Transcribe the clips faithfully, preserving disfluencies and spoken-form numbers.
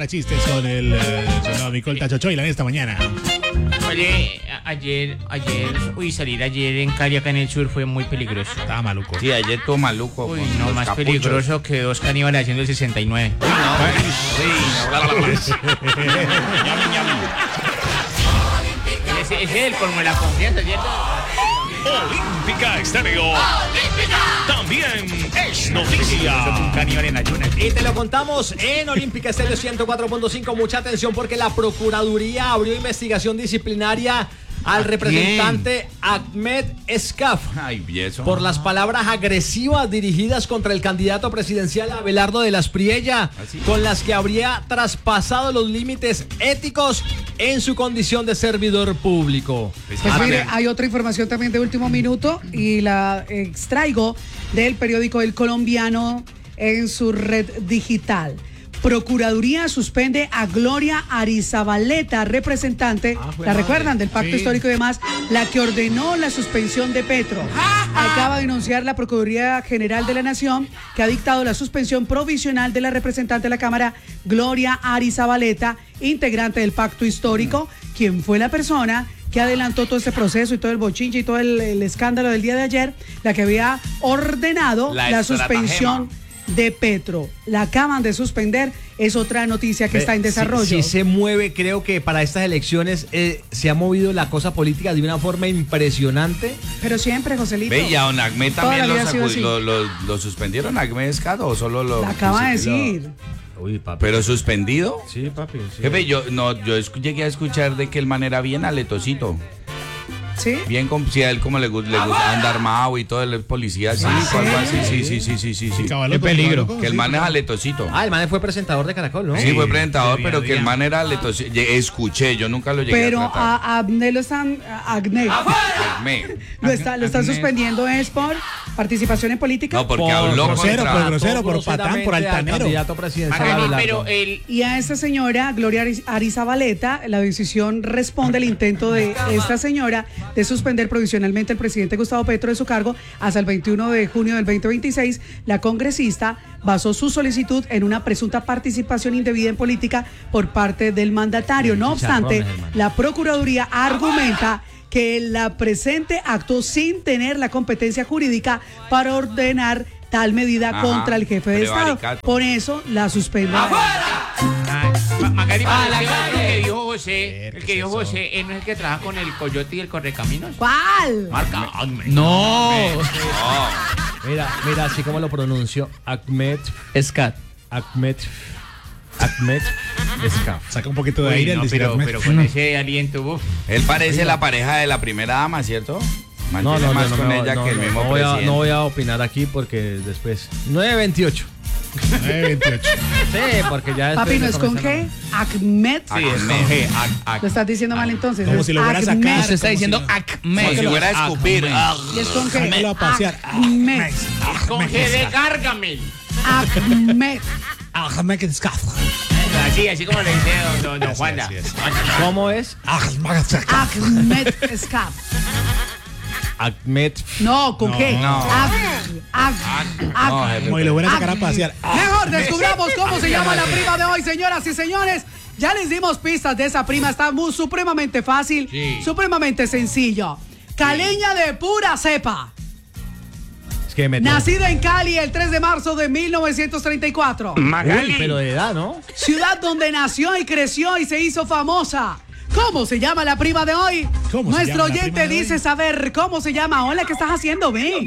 contra chistes con el eh, sonado Nicole Tachochoylan esta mañana. Oye, a- ayer, ayer, uy, salir ayer en Cali, acá en el sur, fue muy peligroso. Estaba maluco. Sí, ayer todo maluco. Uy, con no, los más capuchos. peligroso que dos caníbales haciendo el sesenta y nueve. Uy, no, uy, uy, no. Ese, ese es el colmo de la confianza, ¿cierto? Olímpica Estéreo. También es noticia. Un caníbal en ayunas. Y te lo contamos en Olímpica Estéreo ciento cuatro punto cinco. Mucha atención porque la Procuraduría abrió investigación disciplinaria al representante Ahmed Escaf Ay, ¿y eso? por las palabras agresivas dirigidas contra el candidato presidencial Abelardo de la Espriella, ¿Ah, sí? con las que habría traspasado los límites éticos en su condición de servidor público. Pues Ah, mire, bien. hay otra información también de último minuto y la extraigo del periódico El Colombiano en su red digital. Procuraduría suspende a Gloria Arizabaleta, representante, Ah, fue ¿la madre. recuerdan? Del Pacto Sí. Histórico y demás, la que ordenó la suspensión de Petro. Acaba de denunciar la Procuraduría General de la Nación que ha dictado la suspensión provisional de la representante de la Cámara, Gloria Arizabaleta, integrante del Pacto Histórico, quien fue la persona que adelantó todo este proceso y todo el bochinche y todo el, el escándalo del día de ayer, la que había ordenado La la, suspensión de Petro. La acaban de suspender, es otra noticia que está en Sí, desarrollo. Sí, se mueve, creo que para estas elecciones eh, se ha movido la cosa política de una forma impresionante. Pero siempre, Joselito. Ve, y a don Ahmed Toda la también lo, vida ha sido sacu- así. lo, lo, lo suspendieron a Ahmed Escado o solo lo. La acaba de sí, lo- decir. Uy, papi. Pero suspendido. Sí, papi. Sí. Jefe, yo no, yo escu- llegué a escuchar de que el man era bien aletosito. ¿Sí? Bien, com- si a él como le, gu- le gusta andar armado y todo, él es policía, sí, ¿Ah, o algo sí? así, sí, sí, sí, sí, sí, sí. Cabaloco, Qué peligro. cabaloco, Que el sí, man es claro. aletosito. Ah, el man fue presentador de Caracol, ¿no? Sí, fue presentador, de pero día a que el día. man era aletosito. Lle- Escuché, yo nunca lo llegué Pero a tratar. a a Abne lo están, a Agne, Ahmed. lo, está, lo están Agne. suspendiendo es por participación en política. No, porque Por habló grosero, contra... por grosero, por Groseramente patán, por al altanero. candidato presidencial Magali, Abelardo. pero el... Y a esta señora, Gloria Ariz- Arizabaleta, la decisión responde al intento de esta señora de suspender provisionalmente al presidente Gustavo Petro de su cargo hasta el veintiuno de junio del veinte veintiséis. La congresista basó su solicitud en una presunta participación indebida en política por parte del mandatario. No obstante, Chicharrones, hermano. la Procuraduría argumenta que la presente actuó sin tener la competencia jurídica para ordenar tal medida Ajá, contra el jefe de Estado. prevaricato. Por eso la suspende. Ah, Ma- Magali, Ah, pero la ese otro que dijo José, el ¿qué que es dijo eso? José, ¿él no es el que trabaja con el Coyote y el Correcaminos? ¿Cuál? Marca. Ahmed. No. Mira, mira, así como lo pronunció Ahmed Escat. Ahmed Ahmed Escaf. Saca un poquito de Uy, aire no, al pero, decir pero Ahmed. con ese aliento, uf. Él parece la pareja de la primera dama, ¿cierto? No, Mantiene no, más no, no, con no, ella no, que el no, mismo no voy a, presidente. no voy a opinar aquí porque después. nueve veintiocho. nueve veintiocho. Sí, porque ya después Papi, no me es con comenzaron- G. Ahmed. Sí, es con G. Ac- ac- Lo estás diciendo mal entonces. Como es si lo fuera a sacar. Ahmed. Usted está como diciendo si- Acme. Como si fuera a escupir. Ah, Y es con G. Sácalo a pasear. Ahmed. Es con G de Gargamel. Ahmed. Ahmed Escaf. Así, así como le dice don, don, don Así, Juanda. así es. ¿Cómo es? Ahmed Escaf. Ahmed Escaf. Ahmed. No, con No, G. no. Ag- ag- ag- no, jefe, Como si lo fuera a sacar a pasear. Mejor descubramos cómo se llama la prima de hoy, señoras y señores. Ya les dimos pistas de esa prima, está muy supremamente fácil, Sí. supremamente sencillo. Caleña de pura cepa. Es que me. Nacida en Cali el tres de marzo de mil novecientos treinta y cuatro. Uy, pero de edad, ¿no? Ciudad donde nació y creció y se hizo famosa. ¿Cómo se llama la prima de hoy? ¿Cómo se Nuestro llama la oyente prima de dice hoy? saber cómo se llama. Hola, ¿qué estás haciendo? Ven.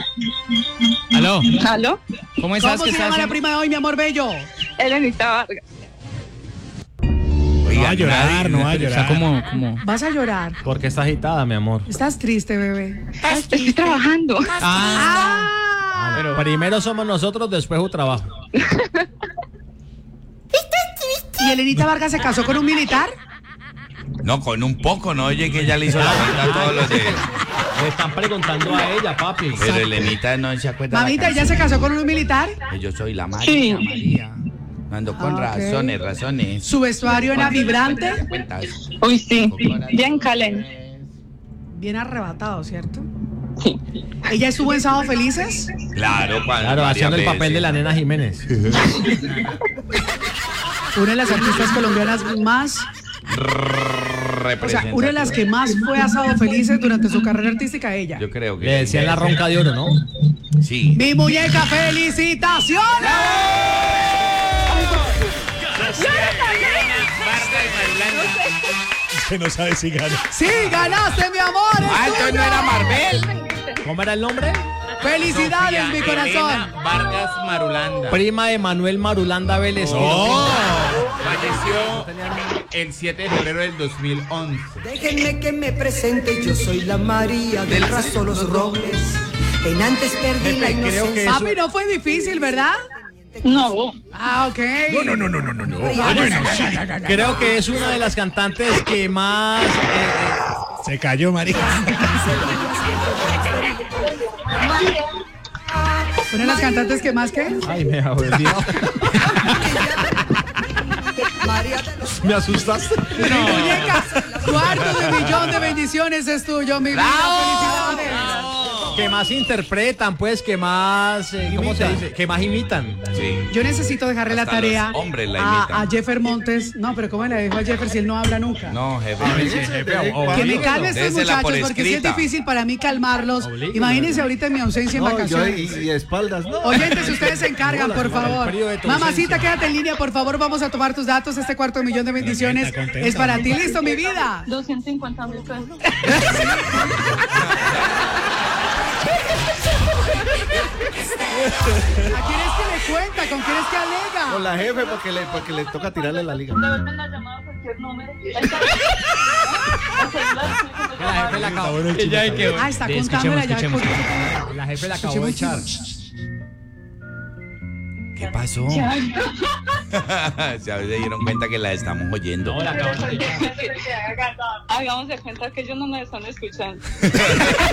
Aló. ¿Aló? ¿Cómo estás? ¿Cómo ¿Qué se estás llama la haciendo? prima de hoy, mi amor bello? Elenita Vargas. No va a llorar, nadie- no va a Está llorar. como, como. Vas a llorar. Porque está agitada, mi amor. Estás triste, bebé. Estoy trabajando. Ah. Ah. Pero primero somos nosotros, después su trabajo. ¿Y Elenita Vargas se casó con un militar? No, con un poco, ¿no? Oye, que ella le hizo la mitad a todos los de... Le están preguntando a ella, papi. Pero Elenita no se acuerda. Mamita, ¿ella se casó con un militar? Que yo soy la María, Sí. María. Ando con Ah, ok. razones, razones. ¿Su vestuario era vibrante? Cuentas. Uy, sí. Bien caliente. Bien arrebatado, ¿cierto? Sí. ¿Ella estuvo en Sábado Felices? Claro, cuando Claro, varias haciendo el papel veces. de la nena Jiménez. una de las artistas colombianas más, o sea, una de las que más fue a Sábado Felices durante su carrera artística, ella. Yo creo que. Le decían la ronca de oro, ¿no? Sí. Mi muñeca, felicitaciones. Usted no sabe si gana. Sí, ganaste, mi amor. es Ah, entonces tuyo. no era Marvel. ¿Cómo era el nombre? Felicidades, Sofía mi corazón. Elena Vargas Marulanda. Prima de Manuel Marulanda Vélez. Falleció el siete de febrero del dos mil once. Déjenme que me presente, yo soy la María del Raso Los Robles. En antes perdí la Jefe, creo inocencia. que eso- Papi, no fue difícil, ¿verdad? No. Ah, ok. No, no, no, no, no, no. no. Creo que es una de las cantantes que más... eh, Se cayó, marica. Una de las cantantes que más que. eh, Ay, me olvidado. Me asustaste. Mi muñeca, cuarto de millón de bendiciones es tuyo, mi vida. Felicidades. Que más interpretan, pues, que más... eh, ¿Cómo se dice? Que más imitan. Sí. Yo necesito dejarle la Hasta tarea los hombres la a, imitan. a Jeffer Montes. No, pero ¿cómo le dejo a Jeffer si él no habla nunca? No, jefe. Que me calme estos Désela por muchachos porque sí es escrita. difícil para mí calmarlos. Imagínense ahorita en mi ausencia en vacaciones. y, y espaldas, ¿no? Oyentes, ustedes se encargan, por favor. frío de tu Mamacita, ausencia. quédate en línea, por favor. Vamos a tomar tus datos. Este cuarto de millón de bendiciones Contenta, contenta. es para ti. Listo, mi vida. doscientos cincuenta mil pesos. ¿A quién es que le cuenta? ¿Con quién es que alega? Con la jefe porque le, porque le toca tirarle la liga. Devuelven la llamada a cualquier número. La jefe la acabó, Bueno, el chino, está bueno. Ah, está De- contando la escuchemos, llave. la jefe la acabó de echar. ¿Qué pasó? Ya se dieron cuenta que la estamos oyendo. Hagamos de cuenta que ellos no me están escuchando.